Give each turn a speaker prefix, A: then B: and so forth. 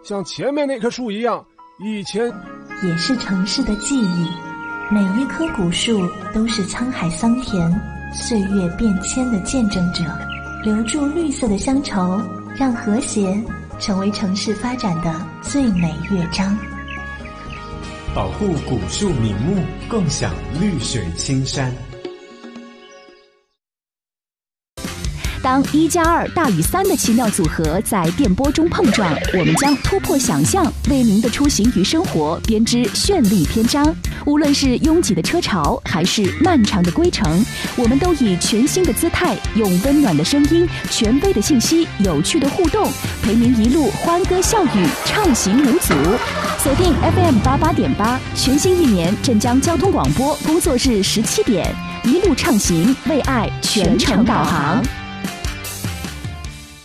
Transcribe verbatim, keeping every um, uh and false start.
A: 像前面那棵树一样，以前
B: 也是城市的记忆。每一棵古树都是沧海桑田、岁月变迁的见证者，留住绿色的乡愁，让和谐成为城市发展的最美乐章。
C: 保护古树名木，共享绿水青山。
D: 当一加二大于三的奇妙组合在电波中碰撞，我们将突破想象，为您的出行与生活编织绚丽篇章。无论是拥挤的车潮，还是漫长的归程，我们都以全新的姿态，用温暖的声音、权威的信息、有趣的互动，陪您一路欢歌笑语，畅行无阻。锁定 F M 八八点八，全新一年镇江交通广播工作日十七点，一路畅行，为爱全程导航。